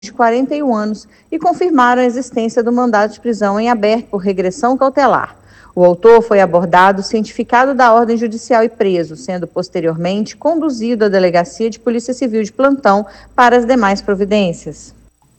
de 41 anos e confirmaram a existência do mandado de prisão em aberto por regressão cautelar. O autor foi abordado, cientificado da ordem judicial e preso, sendo posteriormente conduzido à Delegacia de Polícia Civil de plantão para as demais providências.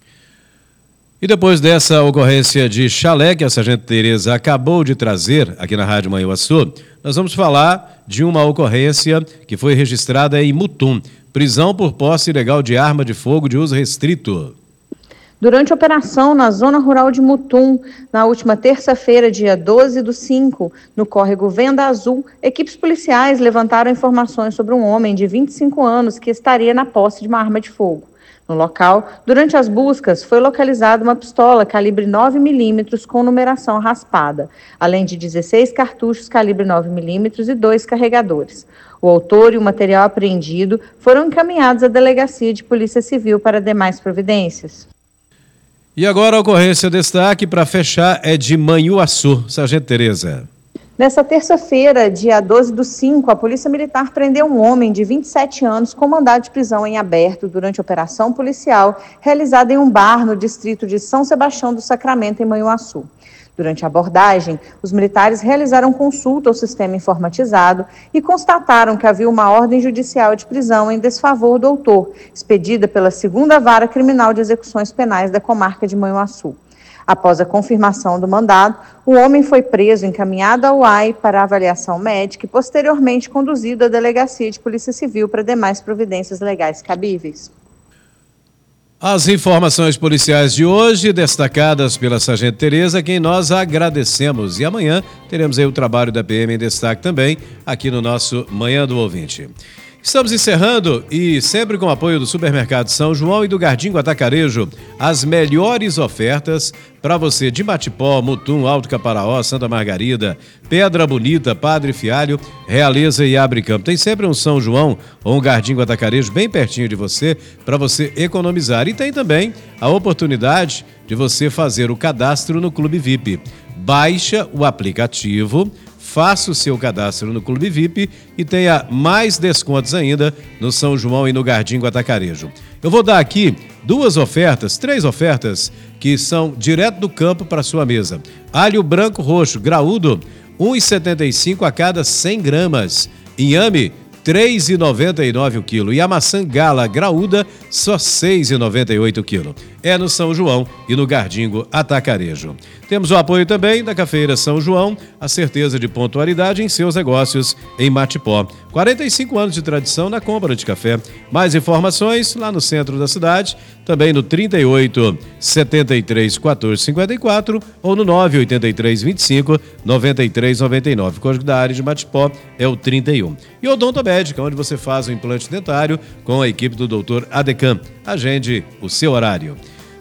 E depois dessa ocorrência de chalé que a Sargento Tereza acabou de trazer aqui na Rádio Manhuaçu, nós vamos falar de uma ocorrência que foi registrada em Mutum, prisão por posse ilegal de arma de fogo de uso restrito. Durante a operação na zona rural de Mutum, na última terça-feira, dia 12/5, no córrego Venda Azul, equipes policiais levantaram informações sobre um homem de 25 anos que estaria na posse de uma arma de fogo. No local, durante as buscas, foi localizada uma pistola calibre 9mm com numeração raspada, além de 16 cartuchos calibre 9mm e 2 carregadores. O autor e o material apreendido foram encaminhados à Delegacia de Polícia Civil para demais providências. E agora a ocorrência destaque para fechar é de Manhuaçu, Sargento Tereza. Nessa terça-feira, dia 12/5, a Polícia Militar prendeu um homem de 27 anos com mandado de prisão em aberto durante operação policial realizada em um bar no distrito de São Sebastião do Sacramento, em Manhuaçu. Durante a abordagem, os militares realizaram consulta ao sistema informatizado e constataram que havia uma ordem judicial de prisão em desfavor do autor, expedida pela 2ª Vara Criminal de Execuções Penais da comarca de Manhuaçu. Após a confirmação do mandado, o homem foi preso, encaminhado ao UAI para avaliação médica e posteriormente conduzido à Delegacia de Polícia Civil para demais providências legais cabíveis. As informações policiais de hoje, destacadas pela Sargento Tereza, a quem nós agradecemos. E amanhã teremos aí o trabalho da PM em destaque também, aqui no nosso Manhã do Ouvinte. Estamos encerrando e sempre com o apoio do Supermercado São João e do Gardingo Atacarejo, as melhores ofertas para você de Matipó, Mutum, Alto Caparaó, Santa Margarida, Pedra Bonita, Padre Fialho, Realeza e Abre Campo. Tem sempre um São João ou um Gardingo Atacarejo bem pertinho de você para você economizar. E tem também a oportunidade de você fazer o cadastro no Clube VIP. Baixa o aplicativo, faça o seu cadastro no Clube VIP e tenha mais descontos ainda no São João e no Gardingo Atacarejo. Eu vou dar aqui três ofertas que são direto do campo para sua mesa. Alho branco roxo, graúdo, R$ 1,75 a cada 100 gramas. Inhame, R$ 3,99 o quilo. E a maçã gala graúda, só R$ 6,98 o quilo. É no São João e no Gardingo Atacarejo. Temos o apoio também da Cafeira São João, a certeza de pontualidade em seus negócios em Matipó. 45 anos de tradição na compra de café. Mais informações lá no centro da cidade, também no 38 73 14 54 ou no 983 25 93 99. O código da área de Matipó é o 31. E Odonto Médica, onde você faz o implante dentário com a equipe do Dr. Adecan. Agende o seu horário.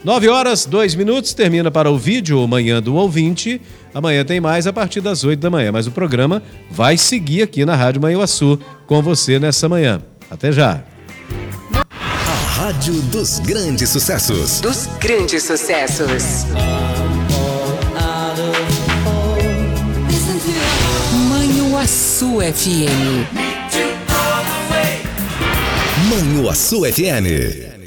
9h02, termina para o vídeo Manhã do Ouvinte. Amanhã tem mais a partir das 8 da manhã, mas o programa vai seguir aqui na Rádio Manhuaçu com você nessa manhã. Até já. A Rádio dos Grandes Sucessos. Dos grandes sucessos. Manhuaçu FM. Manhuaçu FM.